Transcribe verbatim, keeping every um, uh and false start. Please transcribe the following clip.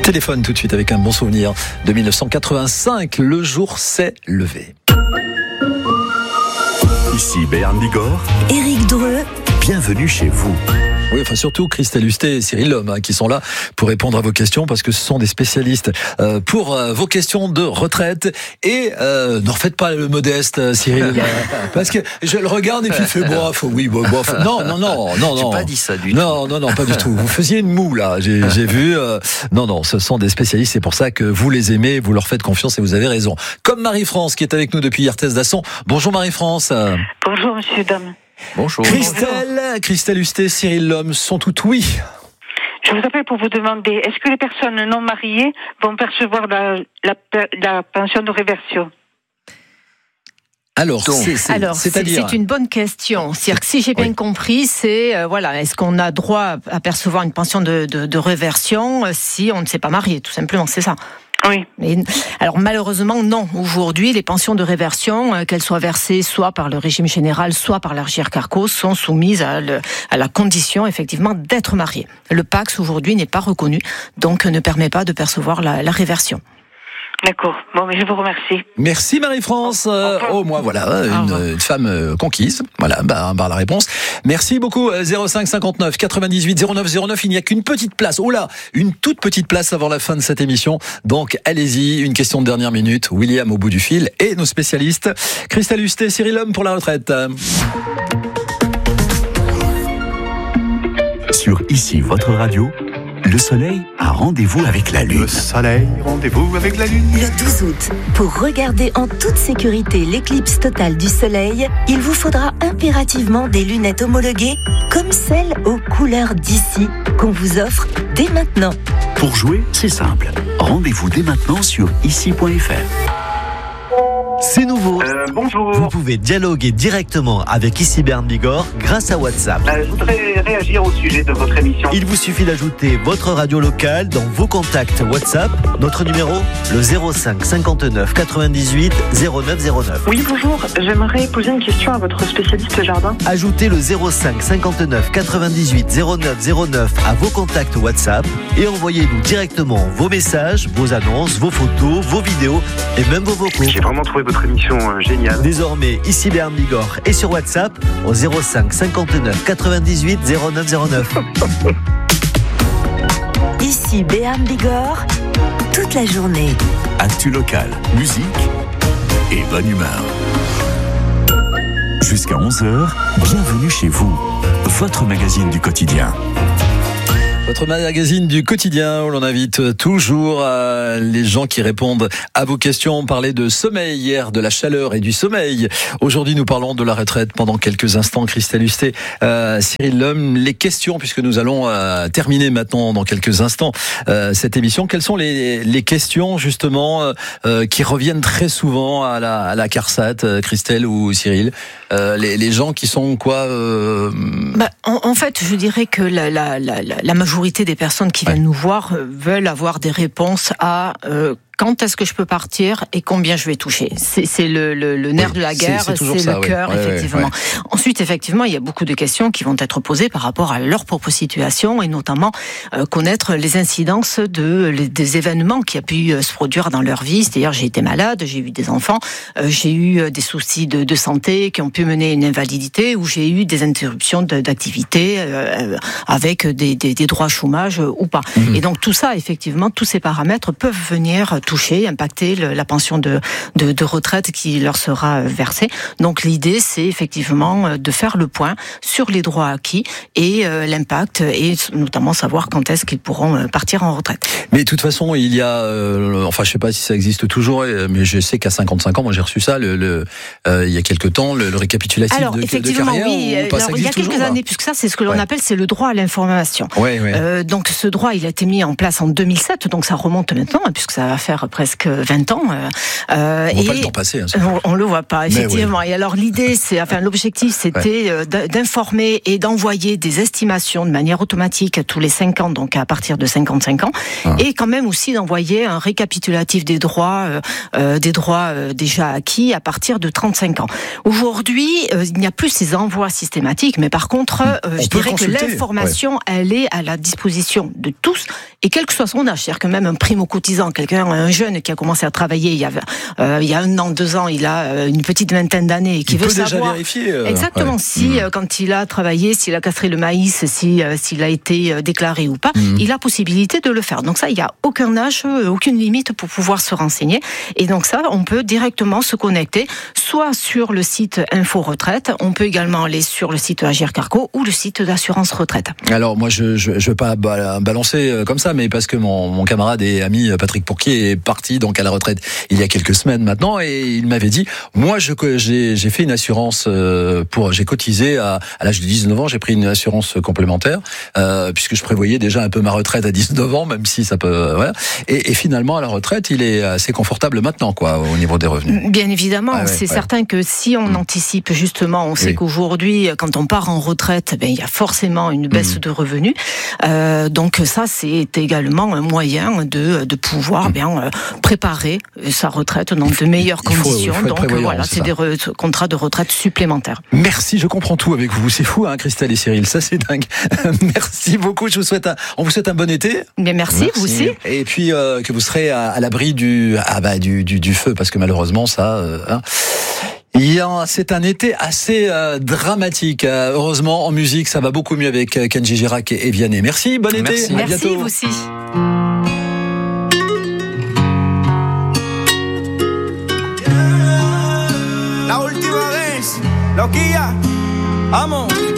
Téléphone tout de suite avec un bon souvenir de dix-neuf cent quatre-vingt-cinq. Le jour s'est levé. Ici Béarn Bigorre. Éric Dreux. Bienvenue chez vous. Oui, enfin surtout Christelle Hustet et Cyril Lhomme hein, qui sont là pour répondre à vos questions parce que ce sont des spécialistes euh, pour euh, vos questions de retraite. Et euh, ne refaites pas le modeste, Cyril, euh, parce que je le regarde et puis il fait bof, oui, bof, bof. Non, non, non, non, J'ai non. pas dit ça du non, tout. Non, non, pas du tout. Vous faisiez une moue là, j'ai, j'ai vu. Euh, non, non, ce sont des spécialistes. C'est pour ça que vous les aimez, vous leur faites confiance et vous avez raison. Comme Marie-France qui est avec nous depuis Hyertes d'Asson. Bonjour Marie-France. Bonjour monsieur, dame. Bonjour. Christelle, Christelle Hustet, Cyril Lhomme sont tout oui. Je vous appelle pour vous demander, est-ce que les personnes non mariées vont percevoir la, la, la pension de réversion ? Alors, Donc, c'est, c'est, Alors, c'est, c'est-à-dire... c'est une bonne question. C'est-à-dire que si j'ai bien Oui. compris, c'est euh, voilà, est-ce qu'on a droit à percevoir une pension de, de, de réversion euh, si on ne s'est pas marié, tout simplement, c'est ça. Oui. Mais, alors malheureusement non. Aujourd'hui, les pensions de réversion, euh, qu'elles soient versées soit par le régime général, soit par l'Agirc-Arrco, sont soumises à, le, à la condition effectivement d'être marié. Le P A C S aujourd'hui n'est pas reconnu, donc ne permet pas de percevoir la, la réversion. D'accord. Bon, mais je vous remercie. Merci Marie-France. Euh, oh, moi, voilà, une, une femme euh, conquise. Voilà, bah, bah, la réponse. Merci beaucoup. zéro cinq cinquante-neuf quatre-vingt-dix-huit zéro neuf zéro neuf. Il n'y a qu'une petite place. Oh là, une toute petite place avant la fin de cette émission. Donc, allez-y. Une question de dernière minute. William au bout du fil et nos spécialistes. Christelle Hustet, Cyril Lhomme pour la retraite. Sur Ici votre radio, le soleil a rendez-vous avec la lune. Le soleil, rendez-vous avec la lune. Le douze août, pour regarder en toute sécurité l'éclipse totale du soleil, il vous faudra impérativement des lunettes homologuées comme celles aux couleurs d'ici qu'on vous offre dès maintenant. Pour jouer, c'est simple. Rendez-vous dès maintenant sur ici point f r. C'est nouveau. Euh, bonjour. Vous pouvez dialoguer directement avec Ici Béarn Bigorre grâce à WhatsApp. Euh, je voudrais réagir au sujet de votre émission. Il vous suffit d'ajouter votre radio locale dans vos contacts WhatsApp. Notre numéro, le zéro cinq cinquante-neuf quatre-vingt-dix-huit zéro neuf zéro neuf. Oui, bonjour. J'aimerais poser une question à votre spécialiste jardin. Ajoutez le zéro cinq cinquante-neuf quatre-vingt-dix-huit zéro neuf zéro neuf à vos contacts WhatsApp et envoyez-nous directement vos messages, vos annonces, vos photos, vos vidéos et même vos vocaux. J'ai vraiment trouvé votre émission euh, géniale. Désormais, Ici Béarn Bigorre et sur WhatsApp au zéro cinq cinquante-neuf quatre-vingt-dix-huit zéro neuf zéro neuf. Ici Béarn Bigorre, toute la journée. Actu local, musique et bonne humeur. Jusqu'à onze heures, bienvenue chez vous. Votre magazine du quotidien. Votre magazine du quotidien où l'on invite toujours euh, les gens qui répondent à vos questions. On parlait de sommeil hier, de la chaleur et du sommeil. Aujourd'hui, nous parlons de la retraite pendant quelques instants. Christelle Hustet, euh, Cyril Lhomme, les questions, puisque nous allons euh, terminer maintenant dans quelques instants euh, cette émission. Quelles sont les, les questions justement euh, qui reviennent très souvent à la, à la CARSAT, euh, Christelle ou Cyril, euh, les, les gens qui sont quoi euh... bah, en, en fait, je dirais que la, la, la, la majorité des personnes qui viennent ouais. nous voir euh, veulent avoir des réponses à euh, quand est-ce que je peux partir et combien je vais toucher. C'est, c'est le, le, le nerf oui, de la guerre, c'est, c'est, c'est ça, le cœur, oui. ouais, effectivement. Ouais, ouais. Ensuite, effectivement, il y a beaucoup de questions qui vont être posées par rapport à leur propre situation et notamment euh, connaître les incidences de, les, des événements qui a pu euh, se produire dans leur vie. C'est-à-dire, j'ai été malade, j'ai eu des enfants, euh, j'ai eu euh, des soucis de, de santé qui ont pu mener à une invalidité ou j'ai eu des interruptions de, d'activité euh, avec des, des, des droits chômage euh, ou pas. Mmh. Et donc, tout ça, effectivement, tous ces paramètres peuvent venir toucher, impacter le, la pension de, de, de retraite qui leur sera versée. Donc l'idée, c'est effectivement de faire le point sur les droits acquis et euh, l'impact, et notamment savoir quand est-ce qu'ils pourront partir en retraite. Mais de toute façon, il y a, euh, enfin je sais pas si ça existe toujours, mais je sais qu'à cinquante-cinq ans, moi j'ai reçu ça, le, le, euh, il y a quelques temps, le, le récapitulatif alors, de, effectivement, de carrière. Oui, ou pas, alors, ça il y a toujours, quelques là. années, puisque ça c'est ce que l'on ouais. appelle, c'est le droit à l'information. Ouais, ouais. Euh, donc ce droit, il a été mis en place en deux mille sept, donc ça remonte maintenant, puisque ça va faire presque vingt ans. Euh, on ne voit pas le temps passer. Hein, on, on le voit pas, effectivement. Ouais. Et alors l'idée, c'est, enfin l'objectif, c'était ouais. d'informer et d'envoyer des estimations de manière automatique tous les cinq ans, donc à partir de cinquante-cinq ans, ah. et quand même aussi d'envoyer un récapitulatif des droits, euh, des droits euh, déjà acquis à partir de trente-cinq ans. Aujourd'hui, euh, il n'y a plus ces envois systématiques, mais par contre, euh, je dirais que l'information, ouais. elle est à la disposition de tous Et quel que soit son âge, c'est-à-dire que même un primo-cotisant, quelqu'un, un jeune qui a commencé à travailler il y a, euh, il y a un an, deux ans, il a une petite vingtaine d'années et qui il veut peut savoir... déjà vérifier. Euh, exactement, ouais. si mmh. quand il a travaillé, s'il a castré le maïs, si, euh, s'il a été déclaré ou pas, mmh. il a possibilité de le faire. Donc ça, il n'y a aucun âge, aucune limite pour pouvoir se renseigner. Et donc ça, on peut directement se connecter, soit sur le site Info Retraite, on peut également aller sur le site Agir Carco ou le site d'Assurance Retraite. Alors moi, je je, je veux pas balancer comme ça, mais parce que mon, mon camarade et ami Patrick Pourquier est parti donc à la retraite il y a quelques semaines maintenant, et il m'avait dit, moi je j'ai j'ai fait une assurance pour, j'ai cotisé à, à l'âge de dix-neuf ans, j'ai pris une assurance complémentaire euh, puisque je prévoyais déjà un peu ma retraite à dix-neuf ans, même si ça peut voilà. Et, et finalement à la retraite, il est assez confortable maintenant, quoi, au niveau des revenus. Bien évidemment, ah ouais, c'est ouais. certain que si on mmh. anticipe justement, on sait oui. qu'aujourd'hui, quand on part en retraite, ben il y a forcément une baisse mmh. de revenus. Euh, donc ça, c'est également un moyen de de pouvoir mmh. bien euh, préparer sa retraite dans de meilleures il faut, conditions. Il faut donc voilà, c'est, c'est des re- contrats de retraite supplémentaires. Merci, je comprends tout avec vous. C'est fou, hein, Christelle et Cyril, ça c'est dingue. Merci beaucoup. Je vous souhaite un, on vous souhaite un bon été. Bien, merci, merci. Vous aussi. Et puis euh, que vous serez à, à l'abri du, ah bah du, du du feu, parce que malheureusement ça. Euh, hein, c'est un été assez euh, dramatique. Euh, heureusement, en musique, ça va beaucoup mieux avec euh, Kenji Girac et, et Vianney. Merci, bon été. Merci, à Merci bientôt. Vous aussi. La última vez, loquilla, vamos.